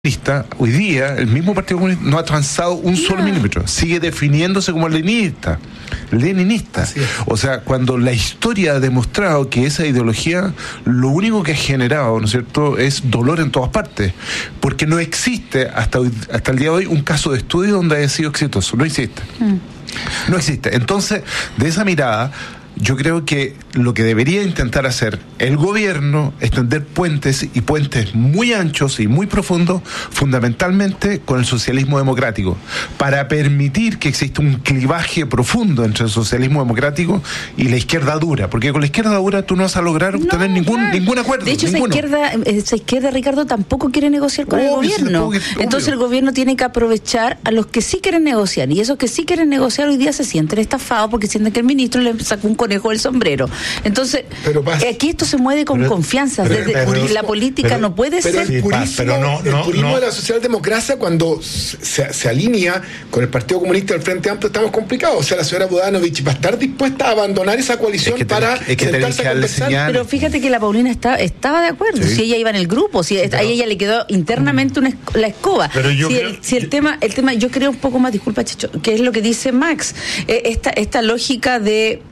Hoy día el mismo Partido Comunista no ha transado un solo milímetro, sigue definiéndose como leninista. O sea, cuando la historia ha demostrado que esa ideología lo único que ha generado, ¿no es cierto?, es dolor en todas partes, porque no existe hasta el día de hoy un caso de estudio donde haya sido exitoso, no existe. No existe. Entonces, de esa mirada, yo creo que lo que debería intentar hacer el gobierno es tender puentes muy anchos y muy profundos, fundamentalmente con el socialismo democrático, para permitir que exista un clivaje profundo entre el socialismo democrático y la izquierda dura, porque con la izquierda dura tú no vas a lograr obtener ningún acuerdo. De hecho, esa izquierda, Ricardo, tampoco quiere negociar con el gobierno. Entonces el gobierno tiene que aprovechar a los que sí quieren negociar, y esos que sí quieren negociar hoy día se sienten estafados porque sienten que el ministro le sacó un conejo del sombrero. Entonces, aquí esto se mueve con confianza. La política no puede ser. El purismo de la socialdemocracia, cuando se alinea con el Partido Comunista del Frente Amplio, estamos complicados. O sea, la señora Bodanovich va a estar dispuesta a abandonar esa coalición para sentarse a conversar. Pero fíjate que la Paulina estaba de acuerdo. Sí. Si ella iba en el grupo, si a ella le quedó internamente la escoba. El tema, yo creo un poco más, disculpa, Checho, que es lo que dice Max, esta lógica de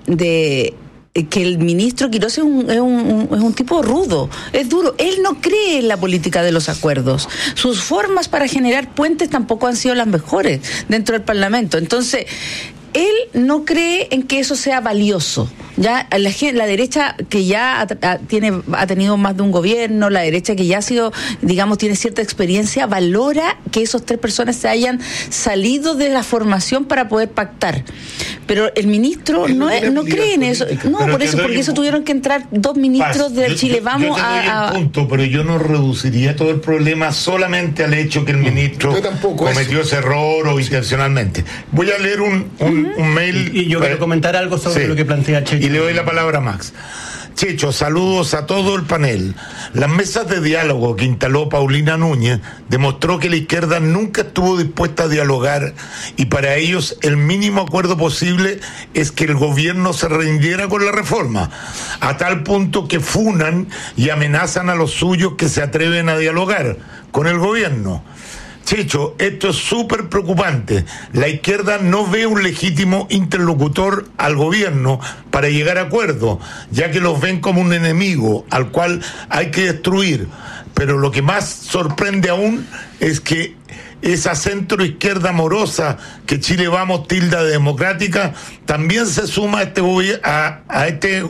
que el ministro Quirós es un tipo rudo, es duro. Él no cree en la política de los acuerdos. Sus formas para generar puentes tampoco han sido las mejores dentro del Parlamento. Entonces, él no cree en que eso sea valioso. Ya la derecha que ya ha tenido más de un gobierno, la derecha que ya ha sido, digamos, tiene cierta experiencia, valora que esos tres personas se hayan salido de la formación para poder pactar. Pero el ministro no cree en eso. No, porque eso tuvieron que entrar dos ministros de Chile. Vamos a punto, pero yo no reduciría todo el problema solamente al hecho que el ministro cometió ese error o intencionalmente. Voy a leer un mail. Y yo quiero comentar algo sobre lo que plantea Checho. Y le doy la palabra a Max. Checho, saludos a todo el panel. Las mesas de diálogo que instaló Paulina Núñez demostró que la izquierda nunca estuvo dispuesta a dialogar, y para ellos el mínimo acuerdo posible es que el gobierno se rindiera con la reforma, a tal punto que funan y amenazan a los suyos que se atreven a dialogar con el gobierno. Checho, esto es súper preocupante. La izquierda no ve un legítimo interlocutor al gobierno para llegar a acuerdos, ya que los ven como un enemigo al cual hay que destruir. Pero lo que más sorprende aún es que esa centro-izquierda morosa que Chile Vamos tilda de democrática también se suma a este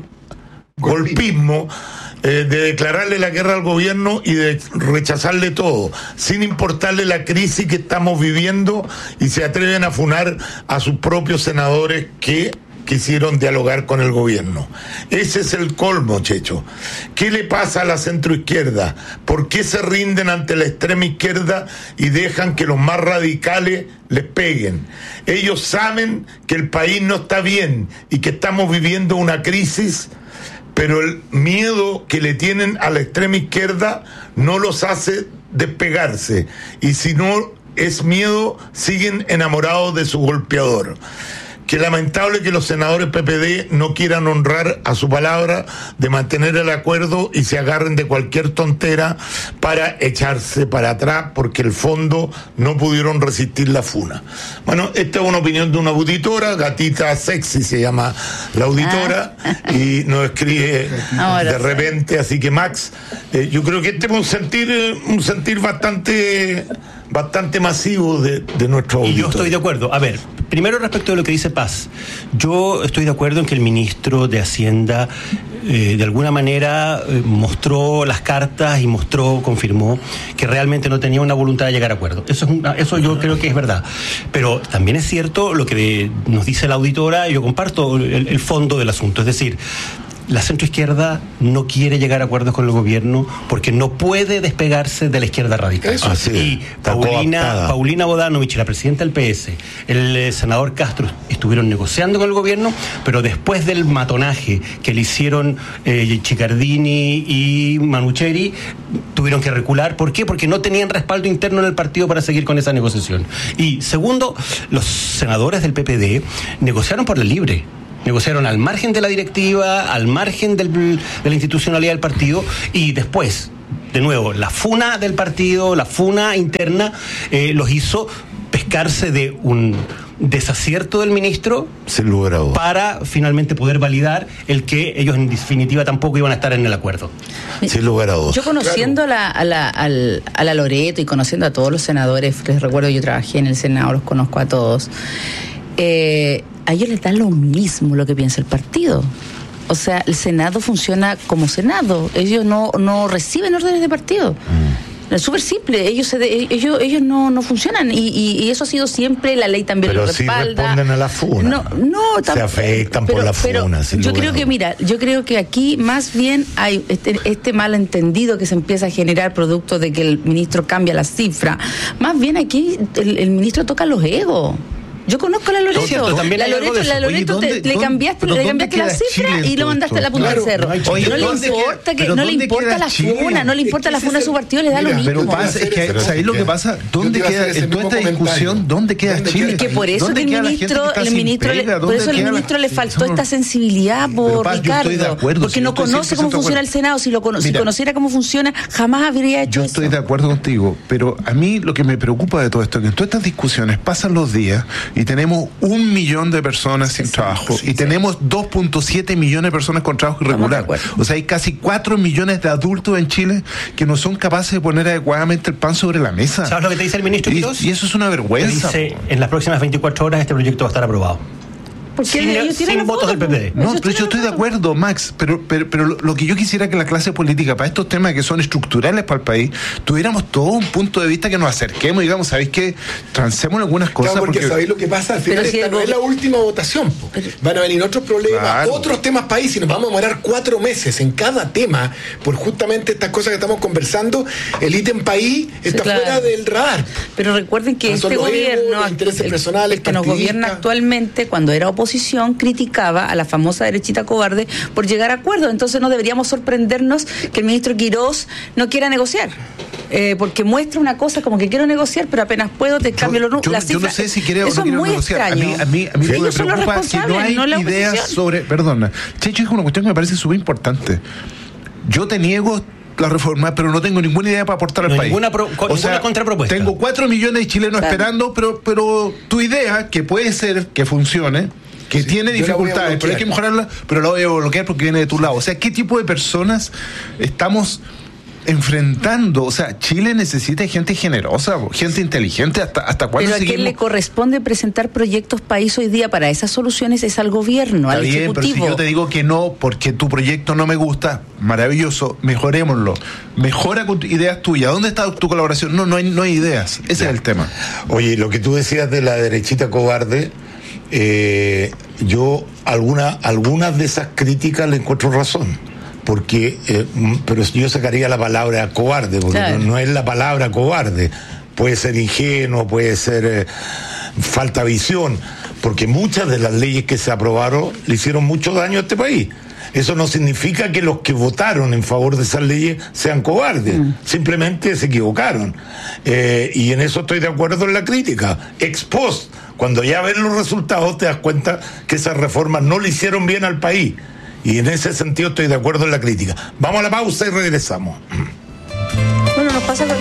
golpismo de declararle la guerra al gobierno y de rechazarle todo, sin importarle la crisis que estamos viviendo, y se atreven a funar a sus propios senadores que quisieron dialogar con el gobierno. Ese es el colmo, Checho. ¿Qué le pasa a la centroizquierda? ¿Por qué se rinden ante la extrema izquierda y dejan que los más radicales les peguen? Ellos saben que el país no está bien y que estamos viviendo una crisis, pero el miedo que le tienen a la extrema izquierda no los hace despegarse, y si no es miedo, siguen enamorados de su golpeador. Qué lamentable que los senadores PPD no quieran honrar a su palabra de mantener el acuerdo y se agarren de cualquier tontera para echarse para atrás, porque el fondo no pudieron resistir la funa. Bueno, esta es una opinión de una auditora, Gatita Sexy se llama la auditora, y nos escribe de repente, así que Max, yo creo que este es un sentir bastante masivo de nuestro auditor. Y yo estoy de acuerdo. A ver, primero respecto de lo que dice Paz, yo estoy de acuerdo en que el ministro de Hacienda de alguna manera mostró las cartas y confirmó que realmente no tenía una voluntad de llegar a acuerdo. Eso yo creo que es verdad. Pero también es cierto lo que nos dice la auditora, y yo comparto el fondo del asunto. Es decir, la centroizquierda no quiere llegar a acuerdos con el gobierno porque no puede despegarse de la izquierda radical. Y Paulina Bodanovich, la presidenta del PS, el senador Castro, estuvieron negociando con el gobierno, pero después del matonaje que le hicieron Chiccardini y Manucheri, tuvieron que recular. ¿Por qué? Porque no tenían respaldo interno en el partido para seguir con esa negociación. Y segundo, los senadores del PPD negociaron por la libre. Negociaron al margen de la directiva, al margen de la institucionalidad del partido, y después de nuevo, la funa del partido, la funa interna, los hizo pescarse de un desacierto del ministro para finalmente poder validar el que ellos en definitiva tampoco iban a estar en el acuerdo. Sin lugar a dudas. Yo conociendo a la Loreto y conociendo a todos los senadores, les recuerdo, yo trabajé en el Senado, los conozco a todos, a ellos les da lo mismo lo que piensa el partido. O sea, el Senado funciona como Senado, ellos no reciben órdenes de partido. Es súper simple, ellos no funcionan y eso ha sido siempre, la ley también pero lo respalda. Pero sí responden a la funa. Se afectan por la funa. Yo creo que aquí más bien hay este malentendido que se empieza a generar producto de que el ministro cambia la cifra. Más bien aquí el ministro toca los egos. Yo conozco a la Loreto. La Loreto le cambiaste la cifra y lo mandaste a la punta del cerro. No le importa la funa, no le importa la funa a su partido, le da lo mismo. Pero pasa, es que ¿sabéis lo que pasa? ¿Dónde queda en toda esta discusión? ¿Dónde queda Chile? Es que por eso que el ministro le faltó esta sensibilidad por Ricardo, porque no conoce cómo funciona el Senado. Si conociera cómo funciona, jamás habría hecho eso. Yo estoy de acuerdo contigo, pero a mí lo que me preocupa de todo esto es que en todas estas discusiones pasan los días y tenemos 1 millón de personas sin trabajo y tenemos 2.7 millones de personas con trabajo irregular. O sea, hay casi 4 millones de adultos en Chile que no son capaces de poner adecuadamente el pan sobre la mesa. ¿Sabes lo que te dice el ministro Quirós? Y eso es una vergüenza. Dice, en las próximas 24 horas este proyecto va a estar aprobado. Sin votos del PPD. No, pero yo estoy de acuerdo, Max, pero lo que yo quisiera es que la clase política, para estos temas que son estructurales para el país, tuviéramos todo un punto de vista que nos acerquemos, digamos, ¿sabéis qué? Transemos algunas cosas. Claro, porque sabéis lo que pasa, al final esta no es la última votación. Van a venir otros problemas, otros temas país, y nos vamos a demorar 4 meses en cada tema, por justamente estas cosas que estamos conversando. El ítem país está fuera del radar. Pero recuerden que este gobierno, que nos gobierna actualmente, cuando era oposición, criticaba a la famosa derechita cobarde por llegar a acuerdos. Entonces no deberíamos sorprendernos que el ministro Quirós no quiera negociar. Porque muestra una cosa como que quiero negociar, pero apenas puedo te cambio la cifra. Yo no sé si quiero o no quiero negociar. Extraño. A mí me preocupa que no hay ideas sobre... Perdona, Checho dijo una cuestión que me parece súper importante. Yo te niego la reforma, pero no tengo ninguna idea para aportar al país. Ninguna contrapropuesta. Tengo 4 millones de chilenos esperando, pero tu idea, que puede ser que funcione, que tiene dificultades, pero hay que mejorarla, pero la voy a bloquear porque viene de tu lado. O sea, ¿qué tipo de personas estamos enfrentando? O sea, Chile necesita gente generosa, gente inteligente. ¿Hasta cuándo? Pero a quién le corresponde presentar proyectos país hoy día para esas soluciones es al gobierno, al Ejecutivo. Pero si yo te digo que no, porque tu proyecto no me gusta, maravilloso, mejorémoslo. Mejora con ideas tuyas. ¿Dónde está tu colaboración? No hay ideas. Ese es el tema. Oye, lo que tú decías de la derechita cobarde, yo algunas de esas críticas le encuentro razón, porque pero yo sacaría la palabra cobarde, porque no es la palabra cobarde, puede ser ingenuo, puede ser falta de visión, porque muchas de las leyes que se aprobaron le hicieron mucho daño a este país. Eso no significa que los que votaron en favor de esas leyes sean cobardes, simplemente se equivocaron. Y en eso estoy de acuerdo en la crítica. Ex post, cuando ya ves los resultados, te das cuenta que esas reformas no le hicieron bien al país. Y en ese sentido estoy de acuerdo en la crítica. Vamos a la pausa y regresamos. Bueno, nos pasa con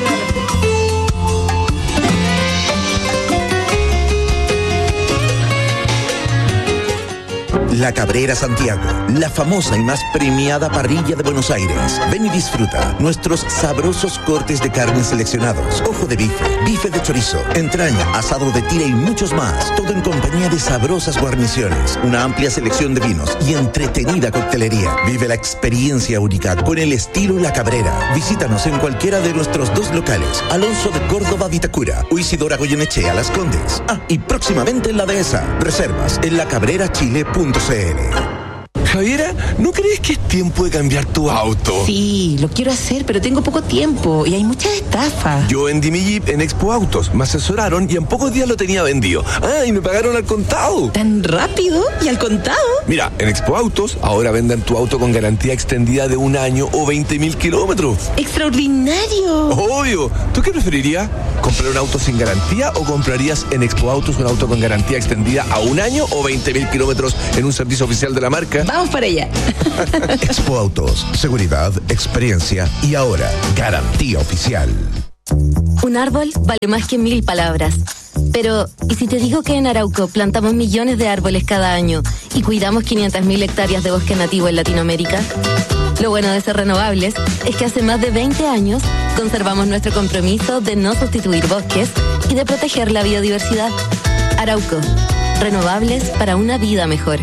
La Cabrera Santiago, la famosa y más premiada parrilla de Buenos Aires. Ven y disfruta nuestros sabrosos cortes de carne seleccionados, ojo de bife, bife de chorizo, entraña, asado de tira y muchos más. Todo en compañía de sabrosas guarniciones, una amplia selección de vinos y entretenida coctelería. Vive la experiencia única con el estilo La Cabrera. Visítanos en cualquiera de nuestros 2 locales, Alonso de Córdoba Vitacura o Isidora Goyenechea Las Condes. Y próximamente en La Dehesa. Reservas en lacabrerachile.cl. Javiera, ¿no crees que es tiempo de cambiar tu auto? Sí, lo quiero hacer, pero tengo poco tiempo y hay muchas estafas. Yo vendí mi Jeep en Expo Autos, me asesoraron y en pocos días lo tenía vendido. Y me pagaron al contado. ¿Tan rápido? ¿Y al contado? Mira, en Expo Autos ahora venden tu auto con garantía extendida de 1 año o 20.000 kilómetros. ¡Extraordinario! Obvio. ¿Tú qué preferirías? ¿Comprar un auto sin garantía o comprarías en Expo Autos un auto con garantía extendida a 1 año o 20.000 kilómetros en un servicio oficial de la marca? Vamos vamos para allá. Expo Autos, seguridad, experiencia y ahora, garantía oficial. Un árbol vale más que 1000 palabras. Pero, ¿y si te digo que en Arauco plantamos millones de árboles cada año y cuidamos 500.000 hectáreas de bosque nativo en Latinoamérica? Lo bueno de ser renovables es que hace más de 20 años conservamos nuestro compromiso de no sustituir bosques y de proteger la biodiversidad. Arauco, renovables para una vida mejor.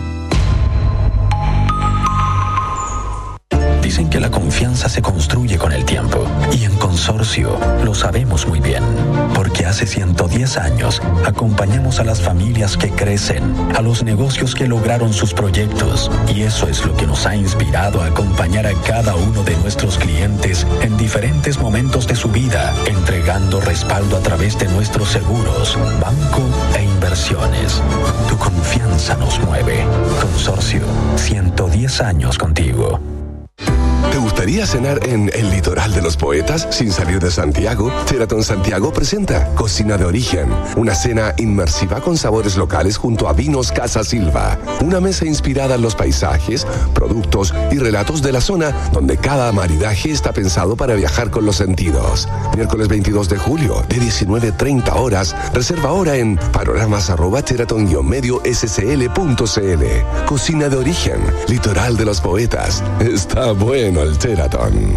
Dicen que la confianza se construye con el tiempo y en Consorcio lo sabemos muy bien, porque hace 110 años acompañamos a las familias que crecen, a los negocios que lograron sus proyectos, y eso es lo que nos ha inspirado a acompañar a cada uno de nuestros clientes en diferentes momentos de su vida, entregando respaldo a través de nuestros seguros, banco e inversiones. Tu confianza nos mueve. Consorcio, 110 años contigo. ¿Te gustaría cenar en el litoral de los poetas sin salir de Santiago? Sheraton Santiago presenta Cocina de Origen, una cena inmersiva con sabores locales junto a Vinos Casa Silva. Una mesa inspirada en los paisajes, productos y relatos de la zona, donde cada maridaje está pensado para viajar con los sentidos. Miércoles 22 de julio, de 19:30 horas. Reserva ahora en panoramas@sheraton-medio-scl.cl. Cocina de Origen, litoral de los poetas. Está bueno el Sheraton.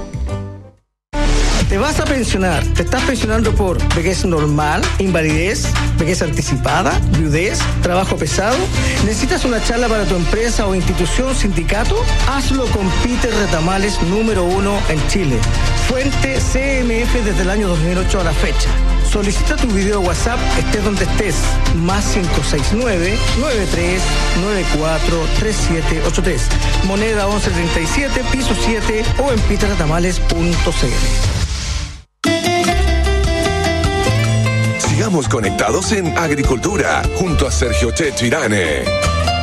Te vas a pensionar. Te estás pensionando por vejez normal, invalidez, vejez anticipada, viudez, trabajo pesado. ¿Necesitas una charla para tu empresa o institución, sindicato? Hazlo con Peter Retamales, número 1 en Chile. Fuente CMF desde el año 2008 a la fecha. Solicita tu video WhatsApp, estés donde estés. Más 569-9394-3783. Moneda 1137, piso 7 o en peterretamales.cl. Sigamos conectados en Agricultura, junto a Sergio Checho Irane.